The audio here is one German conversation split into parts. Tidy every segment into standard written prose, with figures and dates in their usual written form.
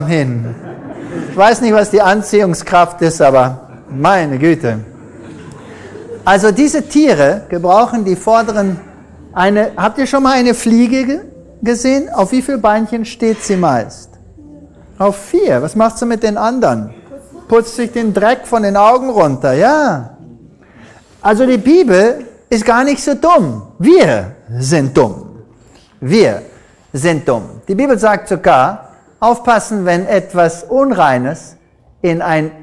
hin. Ich weiß nicht, was die Anziehungskraft ist, aber meine Güte. Also diese Tiere gebrauchen die vorderen, habt ihr schon mal eine Fliege gesehen? Auf wie viele Beinchen steht sie meist? Auf 4. Was macht sie mit den anderen? Putzt sich den Dreck von den Augen runter, ja. Also die Bibel ist gar nicht so dumm. Wir sind dumm. Wir sind dumm. Die Bibel sagt sogar, aufpassen, wenn etwas Unreines in ein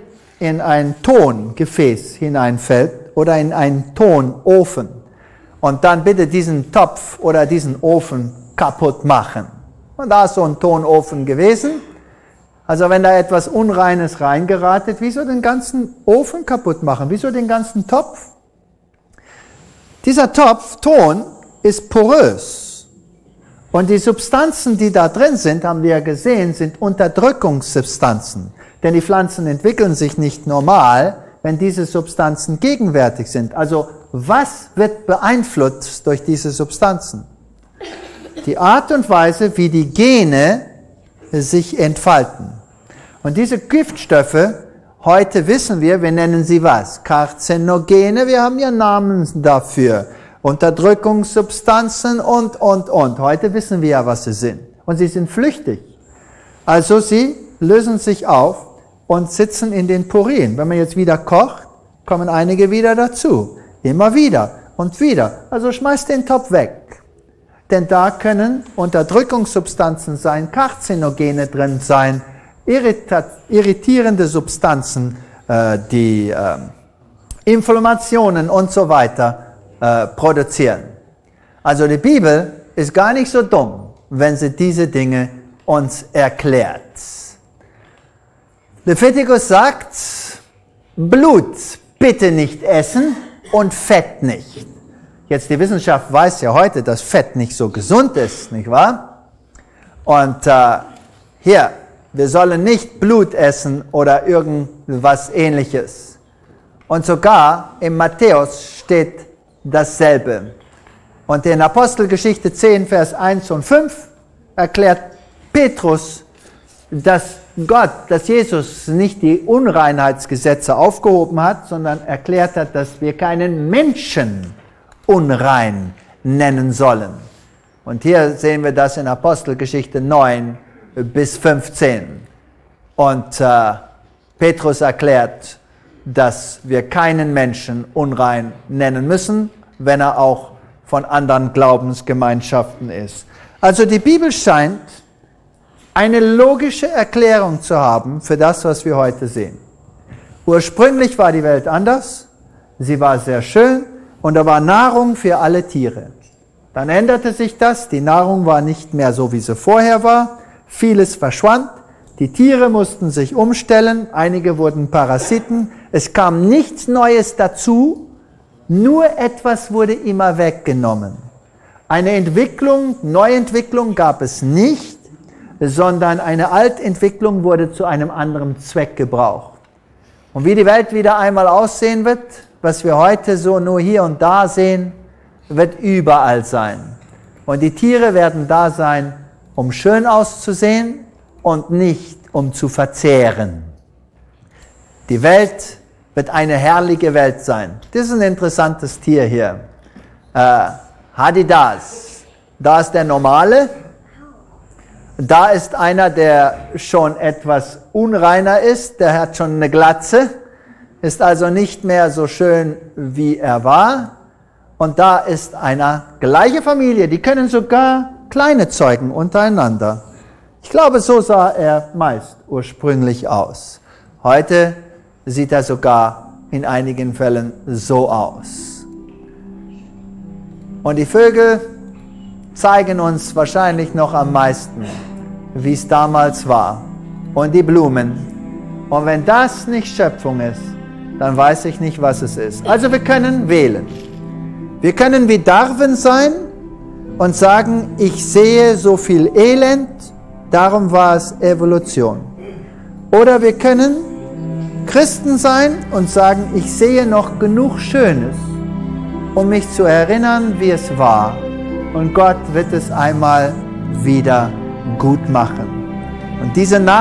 Tongefäß hineinfällt oder in einen Tonofen und dann bitte diesen Topf oder diesen Ofen kaputt machen. Und da ist so ein Tonofen gewesen. Also wenn da etwas Unreines reingeratet, wieso den ganzen Ofen kaputt machen? Wieso den ganzen Topf? Dieser Topf, Ton, ist porös. Und die Substanzen, die da drin sind, haben wir ja gesehen, sind Unterdrückungssubstanzen. Denn die Pflanzen entwickeln sich nicht normal, wenn diese Substanzen gegenwärtig sind. Also was wird beeinflusst durch diese Substanzen? Die Art und Weise, wie die Gene sich entfalten. Und diese Giftstoffe, heute wissen wir nennen sie was? Karzinogene, wir haben ja Namen dafür. Unterdrückungssubstanzen und. Heute wissen wir ja, was sie sind. Und sie sind flüchtig. Also sie lösen sich auf und sitzen in den Porien. Wenn man jetzt wieder kocht, kommen einige wieder dazu. Immer wieder und wieder. Also schmeißt den Topf weg. Denn da können Unterdrückungssubstanzen sein, Karzinogene drin sein, irritierende Substanzen, die Inflammationen und so weiter produzieren. Also die Bibel ist gar nicht so dumm, wenn sie diese Dinge uns erklärt. Leviticus sagt, Blut bitte nicht essen und Fett nicht. Jetzt die Wissenschaft weiß ja heute, dass Fett nicht so gesund ist, nicht wahr? Und hier, wir sollen nicht Blut essen oder irgendwas Ähnliches. Und sogar im Matthäus steht dasselbe. Und in Apostelgeschichte 10, Vers 1 und 5 erklärt Petrus, dass Jesus nicht die Unreinheitsgesetze aufgehoben hat, sondern erklärt hat, dass wir keinen Menschen unrein nennen sollen. Und hier sehen wir das in Apostelgeschichte 9 bis 15. Und Petrus erklärt, dass wir keinen Menschen unrein nennen müssen, wenn er auch von anderen Glaubensgemeinschaften ist. Also die Bibel scheint eine logische Erklärung zu haben für das, was wir heute sehen. Ursprünglich war die Welt anders, sie war sehr schön und da war Nahrung für alle Tiere. Dann änderte sich das, die Nahrung war nicht mehr so, wie sie vorher war, vieles verschwand, die Tiere mussten sich umstellen, einige wurden Parasiten, es kam nichts Neues dazu, nur etwas wurde immer weggenommen. Eine Neuentwicklung gab es nicht, sondern eine Altentwicklung wurde zu einem anderen Zweck gebraucht. Und wie die Welt wieder einmal aussehen wird, was wir heute so nur hier und da sehen, wird überall sein. Und die Tiere werden da sein, um schön auszusehen und nicht um zu verzehren. Die Welt wird eine herrliche Welt sein. Das ist ein interessantes Tier hier. Hadidas. Da ist der normale. Da ist einer, der schon etwas unreiner ist. Der hat schon eine Glatze. Ist also nicht mehr so schön, wie er war. Und da ist einer, gleiche Familie. Die können sogar kleine zeugen untereinander. Ich glaube, so sah er meist ursprünglich aus. Heute sieht er sogar in einigen Fällen so aus. Und die Vögel zeigen uns wahrscheinlich noch am meisten, wie es damals war. Und die Blumen. Und wenn das nicht Schöpfung ist, dann weiß ich nicht, was es ist. Also wir können wählen. Wir können wie Darwin sein und sagen, ich sehe so viel Elend, darum war es Evolution. Oder wir können Christen sein und sagen, ich sehe noch genug Schönes, um mich zu erinnern, wie es war. Und Gott wird es einmal wieder gut machen. Und diese